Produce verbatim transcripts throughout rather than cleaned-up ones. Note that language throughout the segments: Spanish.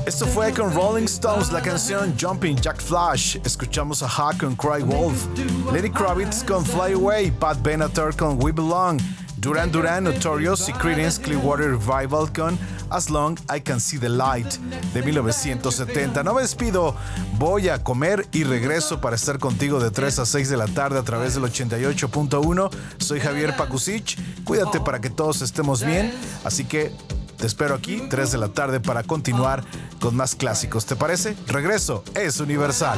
Esto fue con Rolling Stones, la canción Jumping Jack Flash. Escuchamos a Hawk con Cry Wolf, Lenny Kravitz con Fly Away, Pat Benatar con We Belong, Duran Duran, Notorious y Creedence Clearwater Revival con As Long I Can See the Light de mil novecientos setenta. No me despido, voy a comer y regreso para estar contigo de tres a seis de la tarde a través del ochenta y ocho punto uno. Soy Javier Pakusich, cuídate para que todos estemos bien, así que te espero aquí, tres de la tarde, para continuar con más clásicos. ¿Te parece? Regreso, es Universal.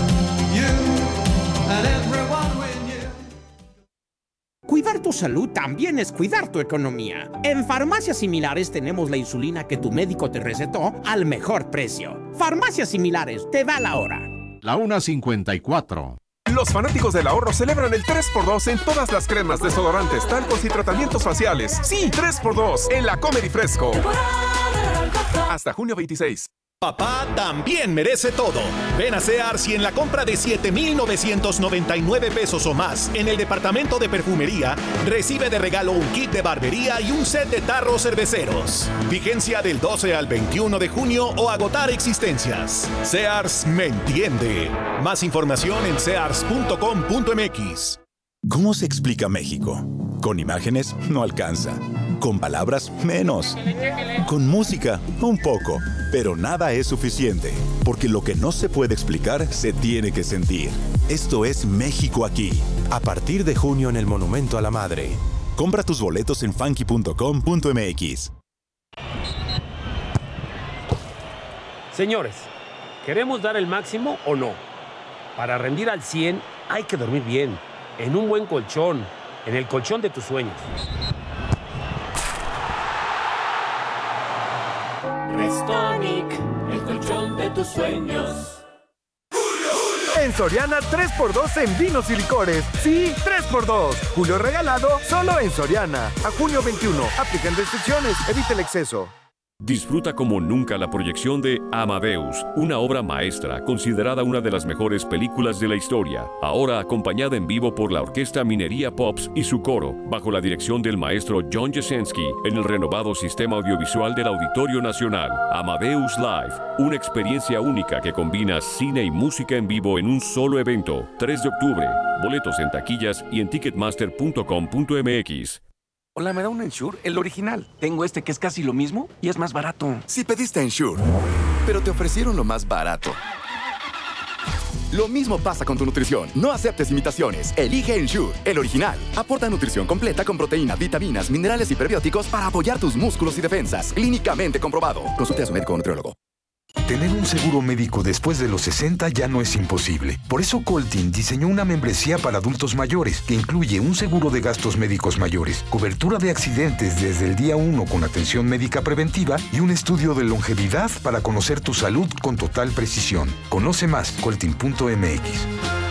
Cuidar tu salud también es cuidar tu economía. En Farmacias Similares tenemos la insulina que tu médico te recetó al mejor precio. Farmacias Similares, te da la hora. La una cincuenta y cuatro. Los fanáticos del ahorro celebran el tres por dos en todas las cremas, desodorantes, talcos y tratamientos faciales. Sí, tres por dos en la Comer y Fresco. Hasta junio veintiséis. Papá también merece todo. Ven a Sears y en la compra de siete mil novecientos noventa y nueve pesos o más en el departamento de perfumería, recibe de regalo un kit de barbería y un set de tarros cerveceros. Vigencia del doce al veintiuno de junio o agotar existencias. Sears me entiende. Más información en sears punto com punto m x. ¿Cómo se explica México? Con imágenes no alcanza. Con palabras menos. Con música un poco. Pero nada es suficiente, porque lo que no se puede explicar se tiene que sentir. Esto es México aquí. A partir de junio en el Monumento a la Madre. Compra tus boletos en funky punto com punto m x. Señores, ¿queremos dar el máximo o no? Para rendir al cien hay que dormir bien, en un buen colchón, en el colchón de tus sueños. Restonic, el colchón de tus sueños. En Soriana, tres por dos en vinos y licores. Sí, tres por dos. Julio regalado, solo en Soriana. A junio veintiuno. Aplican restricciones. Evita el exceso. Disfruta como nunca la proyección de Amadeus, una obra maestra considerada una de las mejores películas de la historia, ahora acompañada en vivo por la Orquesta Minería Pops y su coro, bajo la dirección del maestro John Jasenski, en el renovado sistema audiovisual del Auditorio Nacional. Amadeus Live, una experiencia única que combina cine y música en vivo en un solo evento. tres de octubre, boletos en taquillas y en ticketmaster punto com punto m x. Hola, ¿me da un Ensure? El original. Tengo este que es casi lo mismo y es más barato. Sí pediste Ensure, pero te ofrecieron lo más barato. Lo mismo pasa con tu nutrición. No aceptes imitaciones. Elige Ensure, el original. Aporta nutrición completa con proteína, vitaminas, minerales y prebióticos para apoyar tus músculos y defensas. Clínicamente comprobado. Consulte a su médico o nutriólogo. Tener un seguro médico después de los sesenta ya no es imposible. Por eso Coltin diseñó una membresía para adultos mayores que incluye un seguro de gastos médicos mayores, cobertura de accidentes desde el día uno con atención médica preventiva y un estudio de longevidad para conocer tu salud con total precisión. Conoce más, coltin punto m x.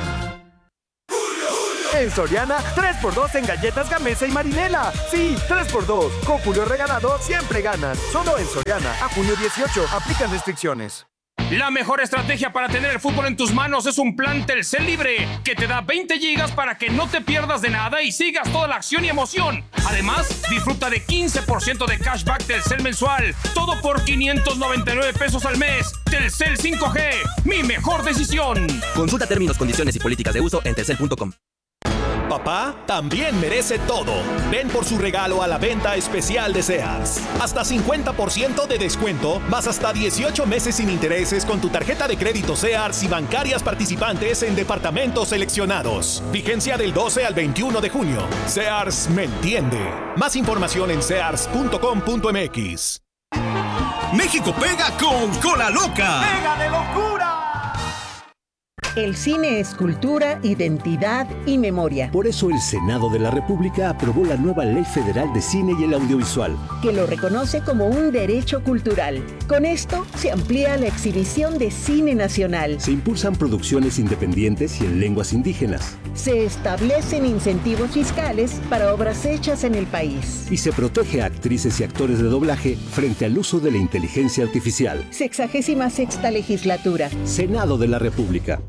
En Soriana, tres por dos en galletas Gamesa y Marinela. Sí, tres por dos. Con Julio regalado, siempre ganas. Solo en Soriana. A junio dieciocho. Aplican restricciones. La mejor estrategia para tener el fútbol en tus manos es un plan Telcel Libre, que te da veinte gigas para que no te pierdas de nada y sigas toda la acción y emoción. Además, disfruta de quince por ciento de cashback Telcel mensual. Todo por quinientos noventa y nueve pesos al mes. Telcel cinco G, mi mejor decisión. Consulta términos, condiciones y políticas de uso en telcel punto com. Papá también merece todo. Ven por su regalo a la venta especial de Sears. Hasta cincuenta por ciento de descuento, más hasta dieciocho meses sin intereses con tu tarjeta de crédito Sears y bancarias participantes en departamentos seleccionados. Vigencia del doce al veintiuno de junio. Sears me entiende. Más información en sears punto com punto m x. México pega con Cola Loca. ¡Pega de locura! El cine es cultura, identidad y memoria. Por eso el Senado de la República aprobó la nueva Ley Federal de Cine y el Audiovisual, que lo reconoce como un derecho cultural. Con esto se amplía la exhibición de cine nacional. Se impulsan producciones independientes y en lenguas indígenas. Se establecen incentivos fiscales para obras hechas en el país. Y se protege a actrices y actores de doblaje frente al uso de la inteligencia artificial. Sexagésima sexta legislatura. Senado de la República.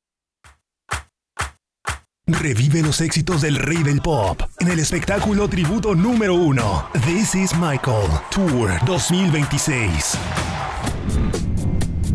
Revive los éxitos del rey del pop en el espectáculo tributo número uno, This is Michael Tour dos mil veintiséis.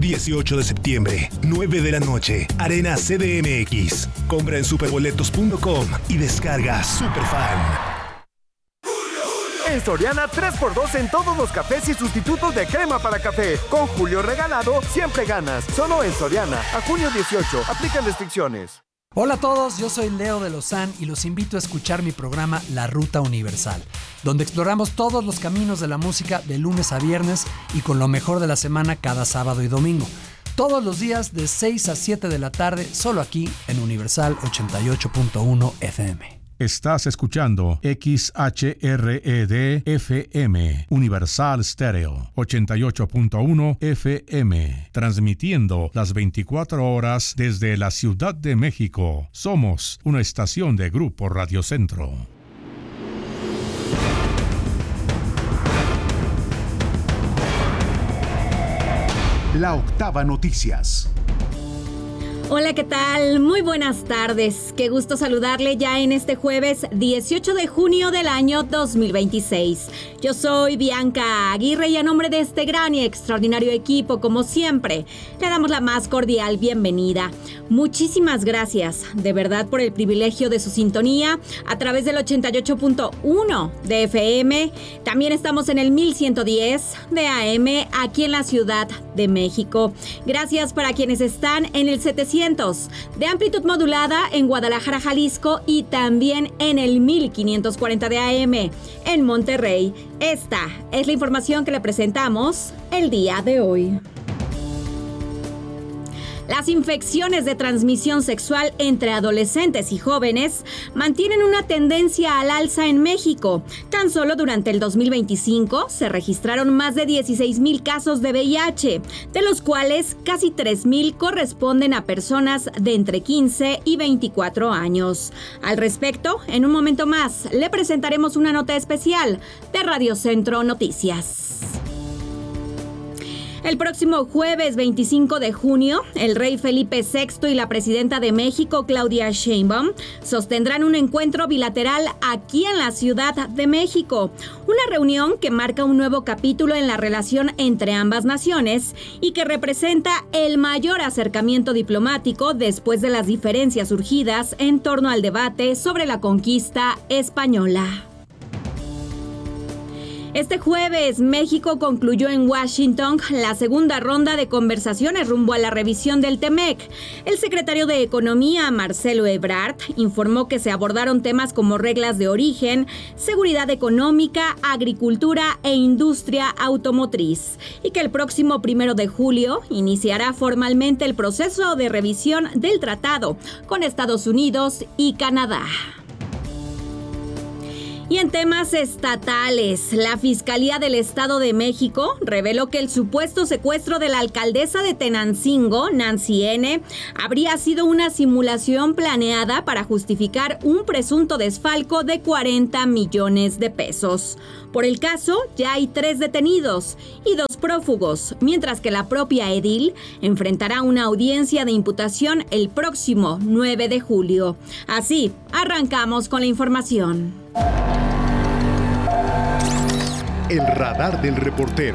dieciocho de septiembre, nueve de la noche, Arena C D M X. Compra en superboletos punto com y descarga Superfan. En Soriana, tres por dos en todos los cafés y sustitutos de crema para café. Con Julio regalado, siempre ganas. Solo en Soriana. A junio dieciocho. Aplican restricciones. Hola a todos, yo soy Leo de Lozán y los invito a escuchar mi programa La Ruta Universal, donde exploramos todos los caminos de la música de lunes a viernes y con lo mejor de la semana cada sábado y domingo. Todos los días de seis a siete de la tarde, solo aquí en Universal ochenta y ocho punto uno F M. Estás escuchando X H R E D F M, Universal Stereo, ochenta y ocho punto uno F M, transmitiendo las veinticuatro horas desde la Ciudad de México. Somos una estación de Grupo Radio Centro. La Octava Noticias. Hola, ¿qué tal? Muy buenas tardes. Qué gusto saludarle ya en este jueves dieciocho de junio del año dos mil veintiséis. Yo soy Bianca Aguirre y a nombre de este gran y extraordinario equipo, como siempre, le damos la más cordial bienvenida. Muchísimas gracias, de verdad, por el privilegio de su sintonía a través del ochenta y ocho punto uno de F M. También estamos en el mil ciento diez de A M aquí en la Ciudad de México. Gracias para quienes están en el setecientos de amplitud modulada en Guadalajara, Jalisco, y también en el mil quinientos cuarenta de A M en Monterrey. Esta es la información que le presentamos el día de hoy. Las infecciones de transmisión sexual entre adolescentes y jóvenes mantienen una tendencia al alza en México. Tan solo durante el dos mil veinticinco se registraron más de dieciséis mil casos de V I H, de los cuales casi tres mil corresponden a personas de entre quince y veinticuatro años. Al respecto, en un momento más, le presentaremos una nota especial de Radio Centro Noticias. El próximo jueves veinticinco de junio, el rey Felipe sexto y la presidenta de México, Claudia Sheinbaum, sostendrán un encuentro bilateral aquí en la Ciudad de México. Una reunión que marca un nuevo capítulo en la relación entre ambas naciones y que representa el mayor acercamiento diplomático después de las diferencias surgidas en torno al debate sobre la conquista española. Este jueves, México concluyó en Washington la segunda ronda de conversaciones rumbo a la revisión del TEMEC. El secretario de Economía, Marcelo Ebrard, informó que se abordaron temas como reglas de origen, seguridad económica, agricultura e industria automotriz, y que el próximo primero de julio iniciará formalmente el proceso de revisión del tratado con Estados Unidos y Canadá. Y en temas estatales, la Fiscalía del Estado de México reveló que el supuesto secuestro de la alcaldesa de Tenancingo, Nancy N., habría sido una simulación planeada para justificar un presunto desfalco de cuarenta millones de pesos. Por el caso, ya hay tres detenidos y dos prófugos, mientras que la propia edil enfrentará una audiencia de imputación el próximo nueve de julio. Así, arrancamos con la información. El radar del reportero.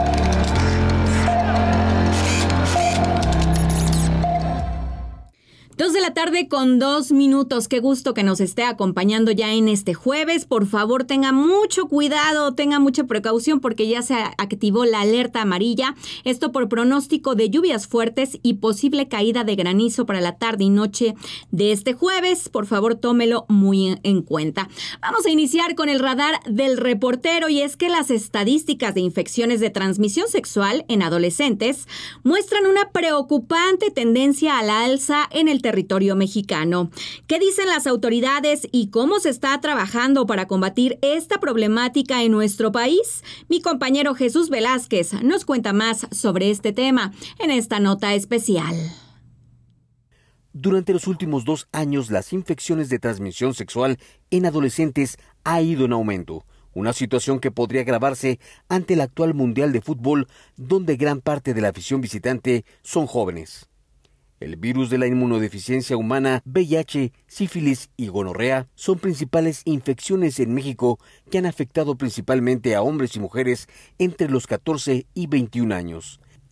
Dos de la tarde con dos minutos. Qué gusto que nos esté acompañando ya en este jueves. Por favor, tenga mucho cuidado, tenga mucha precaución porque ya se activó la alerta amarilla. Esto por pronóstico de lluvias fuertes y posible caída de granizo para la tarde y noche de este jueves. Por favor, tómelo muy en cuenta. Vamos a iniciar con el radar del reportero, y es que las estadísticas de infecciones de transmisión sexual en adolescentes muestran una preocupante tendencia a la alza en el territorio mexicano. ¿Qué dicen las autoridades y cómo se está trabajando para combatir esta problemática en nuestro país? Mi compañero Jesús Velázquez nos cuenta más sobre este tema en esta nota especial. Durante los últimos dos años, las infecciones de transmisión sexual en adolescentes ha ido en aumento. Una situación que podría agravarse ante el actual Mundial de Fútbol, donde gran parte de la afición visitante son jóvenes. El virus de la inmunodeficiencia humana, V I H, sífilis y gonorrea son principales infecciones en México que han afectado principalmente a hombres y mujeres entre los catorce y veintiún años.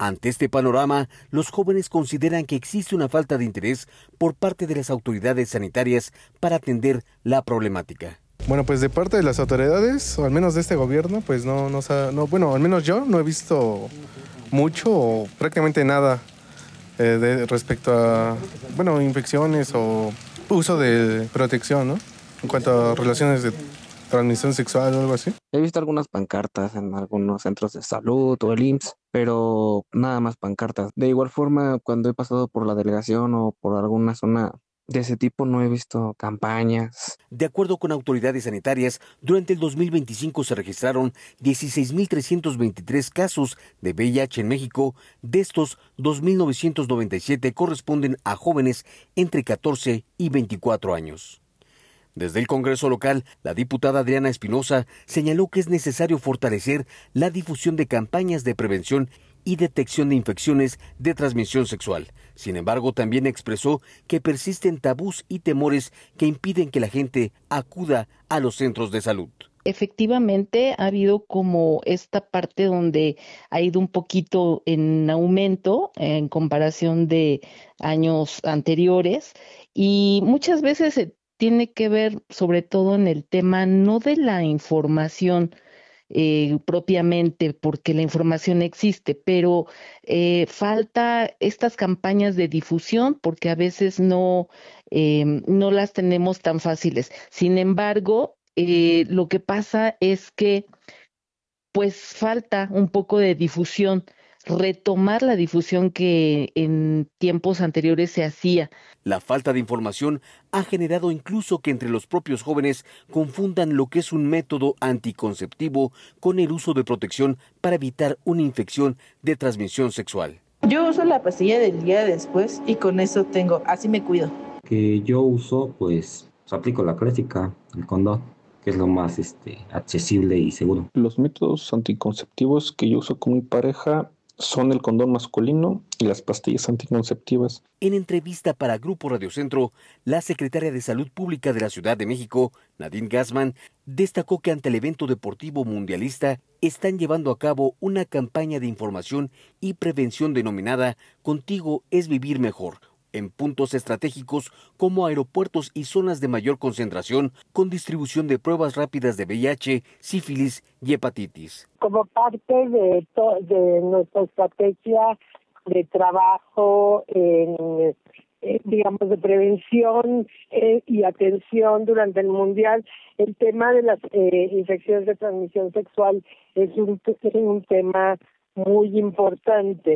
Ante este panorama, los jóvenes consideran que existe una falta de interés por parte de las autoridades sanitarias para atender la problemática. Bueno, pues de parte de las autoridades, o al menos de este gobierno, pues no, no, no bueno, al menos yo no he visto mucho o prácticamente nada eh, de, respecto a, bueno, infecciones o uso de protección, ¿no? En cuanto a relaciones de transmisión sexual o algo así. He visto algunas pancartas en algunos centros de salud o el I M S S, pero nada más pancartas. De igual forma, cuando he pasado por la delegación o por alguna zona de ese tipo, no he visto campañas. De acuerdo con autoridades sanitarias, durante el dos mil veinticinco se registraron dieciséis mil trescientos veintitrés casos de V I H en México. De estos, dos mil novecientos noventa y siete corresponden a jóvenes entre catorce y veinticuatro años. Desde el Congreso local, la diputada Adriana Espinosa señaló que es necesario fortalecer la difusión de campañas de prevención y detección de infecciones de transmisión sexual. Sin embargo, también expresó que persisten tabús y temores que impiden que la gente acuda a los centros de salud. Efectivamente, ha habido como esta parte donde ha ido un poquito en aumento en comparación de años anteriores, y muchas veces se tiene que ver sobre todo en el tema no de la información eh, propiamente, porque la información existe, pero eh, falta estas campañas de difusión porque a veces no, eh, no las tenemos tan fáciles. Sin embargo, eh, lo que pasa es que pues falta un poco de difusión, retomar la difusión que en tiempos anteriores se hacía. La falta de información ha generado incluso que entre los propios jóvenes confundan lo que es un método anticonceptivo con el uso de protección para evitar una infección de transmisión sexual. Yo uso la pastilla del día después y con eso tengo, así me cuido. Que yo uso, pues, pues aplico la clásica, el condón, que es lo más este, accesible y seguro. Los métodos anticonceptivos que yo uso con mi pareja son el condón masculino y las pastillas anticonceptivas. En entrevista para Grupo Radio Centro, la secretaria de Salud Pública de la Ciudad de México, Nadine Gassman, destacó que ante el evento deportivo mundialista están llevando a cabo una campaña de información y prevención denominada Contigo es Vivir Mejor, en puntos estratégicos como aeropuertos y zonas de mayor concentración, con distribución de pruebas rápidas de V I H, sífilis y hepatitis. Como parte de, to- de nuestra estrategia de trabajo en, eh, digamos, de prevención eh, y atención durante el Mundial, el tema de las eh, infecciones de transmisión sexual es un, es un tema muy importante.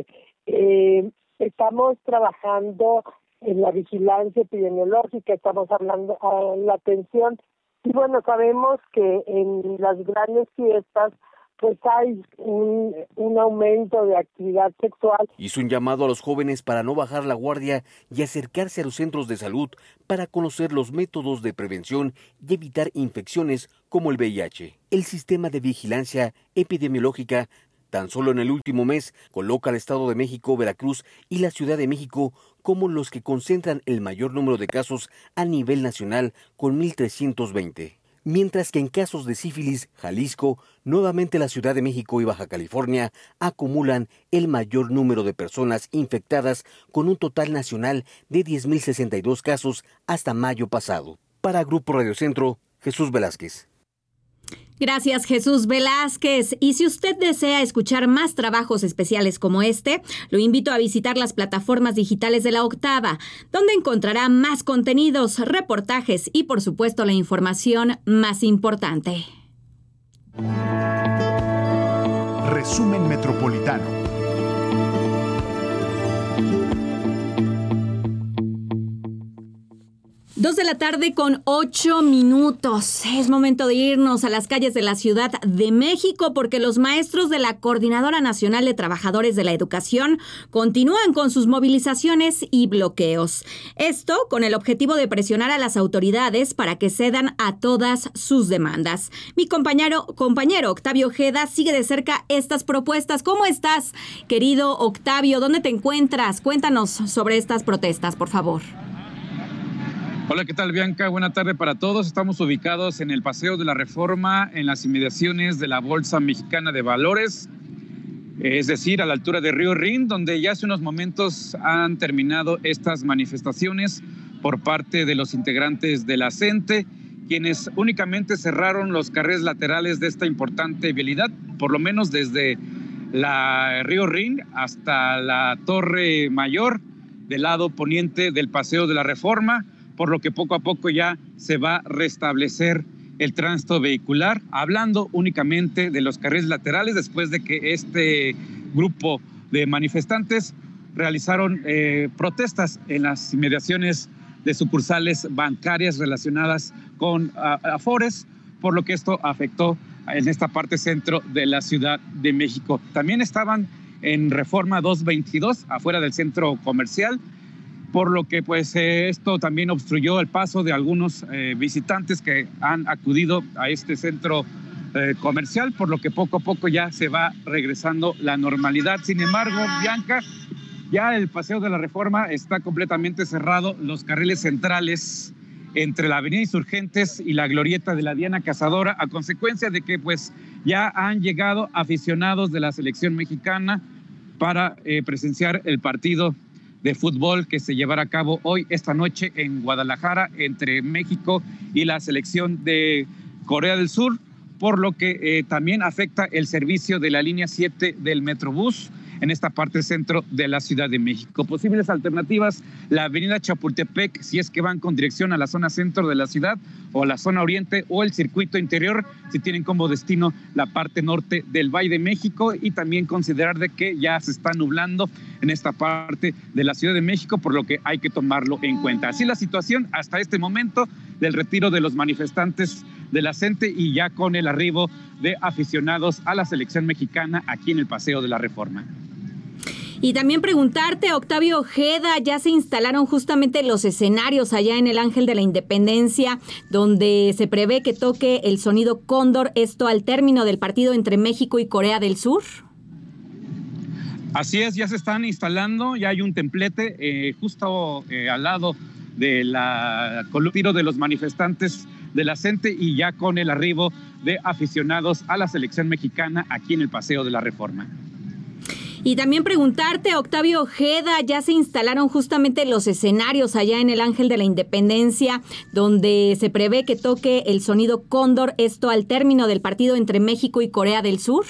Eh, Estamos trabajando en la vigilancia epidemiológica, estamos hablando de la atención, y bueno, sabemos que en las grandes fiestas pues hay un, un aumento de actividad sexual. Hizo un llamado a los jóvenes para no bajar la guardia y acercarse a los centros de salud para conocer los métodos de prevención y evitar infecciones como el V I H. El sistema de vigilancia epidemiológica tan solo en el último mes coloca al Estado de México, Veracruz y la Ciudad de México como los que concentran el mayor número de casos a nivel nacional con mil trescientos veinte. Mientras que en casos de sífilis, Jalisco, nuevamente la Ciudad de México y Baja California acumulan el mayor número de personas infectadas con un total nacional de diez mil sesenta y dos casos hasta mayo pasado. Para Grupo Radio Centro, Jesús Velázquez. Gracias, Jesús Velázquez. Y si usted desea escuchar más trabajos especiales como este, lo invito a visitar las plataformas digitales de La Octava, donde encontrará más contenidos, reportajes y, por supuesto, la información más importante. Resumen Metropolitano. Dos de la tarde con ocho minutos. Es momento de irnos a las calles de la Ciudad de México porque los maestros de la Coordinadora Nacional de Trabajadores de la Educación continúan con sus movilizaciones y bloqueos. Esto con el objetivo de presionar a las autoridades para que cedan a todas sus demandas. Mi compañero, compañero Octavio Ojeda sigue de cerca estas propuestas. ¿Cómo estás, querido Octavio? ¿Dónde te encuentras? Cuéntanos sobre estas protestas, por favor. Hola, ¿qué tal, Bianca? Buena tarde para todos. Estamos ubicados en el Paseo de la Reforma, en las inmediaciones de la Bolsa Mexicana de Valores. es decir, a la altura de Río Rin, donde ya hace unos momentos han terminado estas manifestaciones por parte de los integrantes de la CENTE, quienes únicamente cerraron los carriles laterales de esta importante vialidad, por lo menos desde la Río Rin hasta la Torre Mayor, del lado poniente del Paseo de la Reforma, por lo que poco a poco ya se va a restablecer el tránsito vehicular, hablando únicamente de los carriles laterales, después de que este grupo de manifestantes realizaron eh, protestas en las inmediaciones de sucursales bancarias relacionadas con uh, Afores, por lo que esto afectó en esta parte centro de la Ciudad de México. También estaban en Reforma doscientos veintidós, afuera del centro comercial, por lo que pues eh, esto también obstruyó el paso de algunos eh, visitantes que han acudido a este centro eh, comercial, por lo que poco a poco ya se va regresando la normalidad. Sin embargo, Bianca, ya el Paseo de la Reforma está completamente cerrado, los carriles centrales entre la Avenida Insurgentes y la Glorieta de la Diana Cazadora, a consecuencia de que pues ya han llegado aficionados de la selección mexicana para eh, presenciar el partido de fútbol que se llevará a cabo hoy, esta noche, en Guadalajara, entre México y la selección de Corea del Sur, por lo que eh, también afecta el servicio de la línea siete del Metrobús en esta parte centro de la Ciudad de México. Posibles alternativas: la avenida Chapultepec, si es que van con dirección a la zona centro de la ciudad, o la zona oriente, o el circuito interior, si tienen como destino la parte norte del Valle de México, y también considerar de que ya se está nublando en esta parte de la Ciudad de México, por lo que hay que tomarlo en cuenta. Así la situación hasta este momento del retiro de los manifestantes de la CENTE y ya con el arribo de aficionados a la selección mexicana aquí en el Paseo de la Reforma. Y también preguntarte, Octavio Ojeda, ya se instalaron justamente los escenarios allá en el Ángel de la Independencia, donde se prevé que toque el sonido cóndor, esto al término del partido entre México y Corea del Sur. Así es, ya se están instalando, ya hay un templete eh, justo eh, al lado de la columna de los manifestantes de la CENTE y ya con el arribo de aficionados a la selección mexicana aquí en el Paseo de la Reforma. Y también preguntarte, Octavio Ojeda, ya se instalaron justamente los escenarios allá en el Ángel de la Independencia, donde se prevé que toque el sonido cóndor, esto al término del partido entre México y Corea del Sur.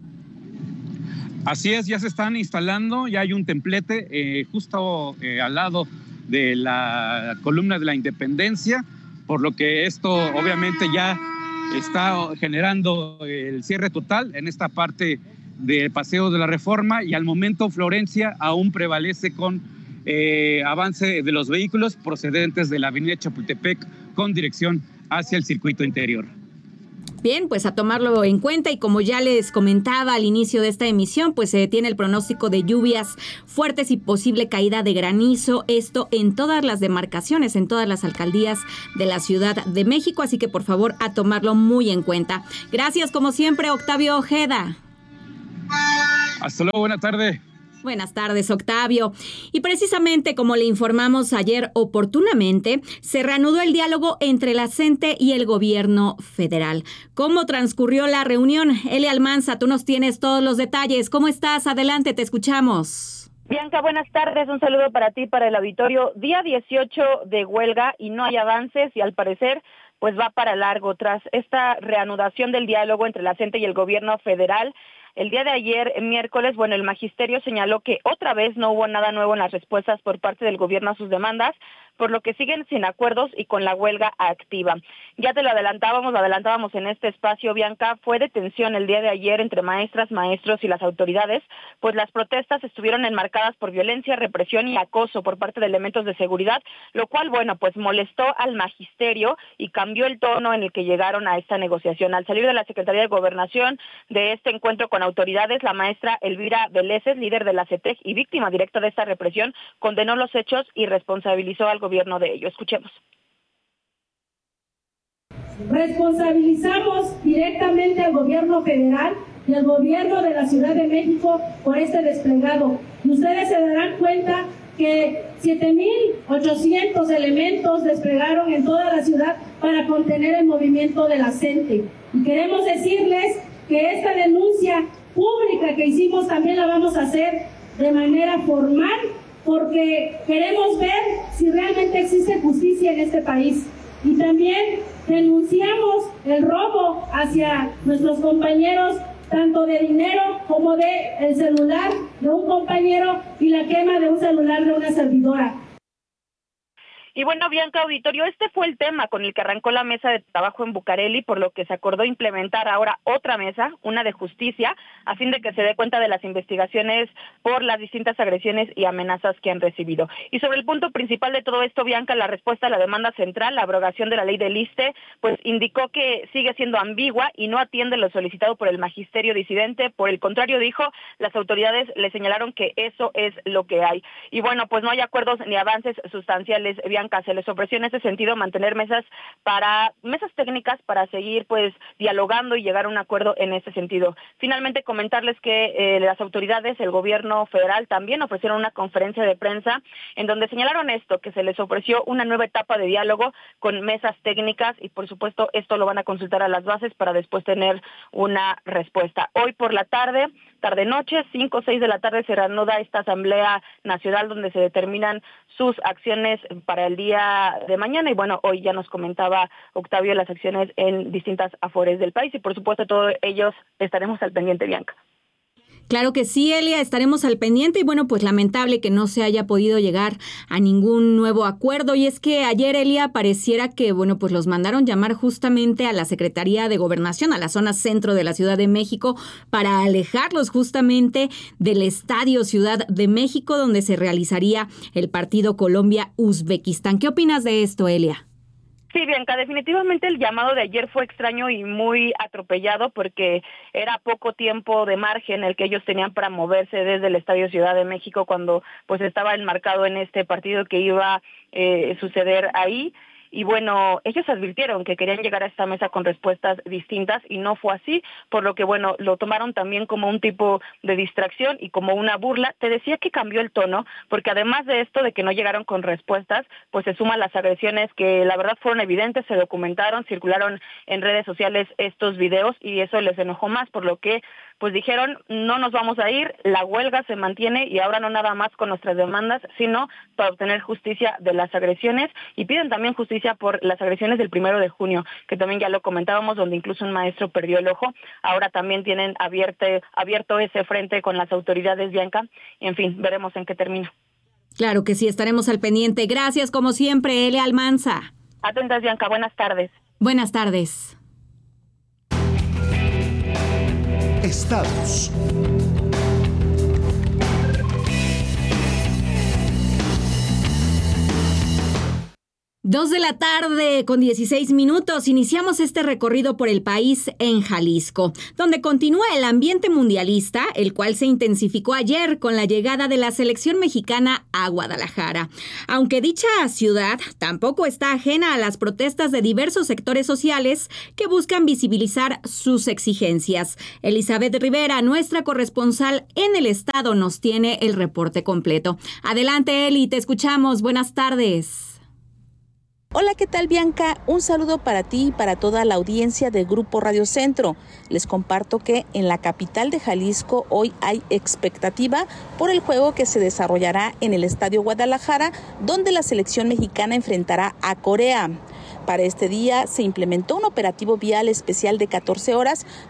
Así es, ya se están instalando, ya hay un templete eh, justo eh, al lado de la columna de la Independencia, por lo que esto obviamente ya está generando el cierre total en esta parte del Paseo de la Reforma, y al momento Florencia aún prevalece con eh, avance de los vehículos procedentes de la avenida Chapultepec con dirección hacia el circuito interior. Bien, pues a tomarlo en cuenta, y como ya les comentaba al inicio de esta emisión, pues se eh, tiene el pronóstico de lluvias fuertes y posible caída de granizo, esto en todas las demarcaciones, en todas las alcaldías de la Ciudad de México, así que por favor a tomarlo muy en cuenta. Gracias como siempre, Octavio Ojeda. Hasta luego, buena tarde. Buenas tardes, Octavio. Y precisamente como le informamos ayer oportunamente, se reanudó el diálogo entre la CENTE y el gobierno federal. ¿Cómo transcurrió la reunión? Elia Almanza, tú nos tienes todos los detalles. ¿Cómo estás? Adelante, te escuchamos. Bianca, buenas tardes. Un saludo para ti, para el auditorio. Día dieciocho de huelga y no hay avances, y al parecer pues va para largo. Tras esta reanudación del diálogo entre la CENTE y el gobierno federal, el día de ayer, miércoles, bueno, el magisterio señaló que otra vez no hubo nada nuevo en las respuestas por parte del gobierno a sus demandas, por lo que siguen sin acuerdos y con la huelga activa. Ya te lo adelantábamos, lo adelantábamos en este espacio, Bianca, fue detención el día de ayer entre maestras, maestros y las autoridades, pues las protestas estuvieron enmarcadas por violencia, represión y acoso por parte de elementos de seguridad, lo cual, bueno, pues molestó al magisterio y cambió el tono en el que llegaron a esta negociación. Al salir de la Secretaría de Gobernación de este encuentro con autoridades, la maestra Elvira Veleses, líder de la CETEC y víctima directa de esta represión, condenó los hechos y responsabilizó al gobierno de ello. Escuchemos. Responsabilizamos directamente al gobierno federal y al gobierno de la Ciudad de México por este desplegado. Y ustedes se darán cuenta que siete mil ochocientos elementos desplegaron en toda la ciudad para contener el movimiento de la CENTE. Y queremos decirles que esta denuncia pública que hicimos también la vamos a hacer de manera formal, porque queremos ver si realmente existe justicia en este país. Y también denunciamos el robo hacia nuestros compañeros, tanto de dinero como de el celular de un compañero y la quema de un celular de una servidora. Y bueno, Bianca, auditorio, este fue el tema con el que arrancó la mesa de trabajo en Bucareli, por lo que se acordó implementar ahora otra mesa, una de justicia, a fin de que se dé cuenta de las investigaciones por las distintas agresiones y amenazas que han recibido. Y sobre el punto principal de todo esto, Bianca, la respuesta a la demanda central, la abrogación de la ley del ISSSTE, pues indicó que sigue siendo ambigua y no atiende lo solicitado por el magisterio disidente. Por el contrario, dijo, las autoridades le señalaron que eso es lo que hay. Y bueno, pues no hay acuerdos ni avances sustanciales, Bianca. Se les ofreció en ese sentido mantener mesas para mesas técnicas para seguir pues dialogando y llegar a un acuerdo en ese sentido. Finalmente comentarles que eh, las autoridades, el gobierno federal también ofrecieron una conferencia de prensa en donde señalaron esto, que se les ofreció una nueva etapa de diálogo con mesas técnicas y por supuesto esto lo van a consultar a las bases para después tener una respuesta. Hoy por la tarde, tarde noche, cinco o seis de la tarde se reanuda esta Asamblea Nacional donde se determinan sus acciones para el día de mañana y bueno, hoy ya nos comentaba Octavio las acciones en distintas afores del país y por supuesto todos ellos estaremos al pendiente, Bianca. Claro que sí, Elia, estaremos al pendiente y bueno, pues lamentable que no se haya podido llegar a ningún nuevo acuerdo y es que ayer, Elia, pareciera que bueno, pues los mandaron llamar justamente a la Secretaría de Gobernación, a la zona centro de la Ciudad de México para alejarlos justamente del Estadio Ciudad de México donde se realizaría el partido Colombia-Uzbekistán. ¿Qué opinas de esto, Elia? Sí, Bianca, definitivamente el llamado de ayer fue extraño y muy atropellado porque era poco tiempo de margen el que ellos tenían para moverse desde el Estadio Ciudad de México cuando pues estaba enmarcado en este partido que iba a eh, suceder ahí. Y bueno, ellos advirtieron que querían llegar a esta mesa con respuestas distintas y no fue así, por lo que bueno, lo tomaron también como un tipo de distracción y como una burla. Te decía que cambió el tono, porque además de esto de que no llegaron con respuestas, pues se suman las agresiones que la verdad fueron evidentes, se documentaron, circularon en redes sociales estos videos y eso les enojó más, por lo que pues dijeron, no nos vamos a ir, la huelga se mantiene y ahora no nada más con nuestras demandas, sino para obtener justicia de las agresiones y piden también justicia por las agresiones del primero de junio, que también ya lo comentábamos, donde incluso un maestro perdió el ojo. Ahora también tienen abierto, abierto ese frente con las autoridades, Bianca, y en fin, veremos en qué termina. Claro que sí, estaremos al pendiente. Gracias, como siempre, Elia Almanza. Atentas, Bianca, buenas tardes. Buenas tardes. Estados. Dos de la tarde con dieciséis minutos. Iniciamos este recorrido por el país en Jalisco, donde continúa el ambiente mundialista, el cual se intensificó ayer con la llegada de la selección mexicana a Guadalajara. Aunque dicha ciudad tampoco está ajena a las protestas de diversos sectores sociales que buscan visibilizar sus exigencias. Elizabeth Rivera, nuestra corresponsal en el estado, nos tiene el reporte completo. Adelante, Eli, te escuchamos. Buenas tardes. Hola, ¿qué tal, Bianca? Un saludo para ti y para toda la audiencia del Grupo Radio Centro. Les comparto que en la capital de Jalisco hoy hay expectativa por el juego que se desarrollará en el Estadio Guadalajara, donde la selección mexicana enfrentará a Corea. Para este día se implementó un operativo vial especial de catorce horas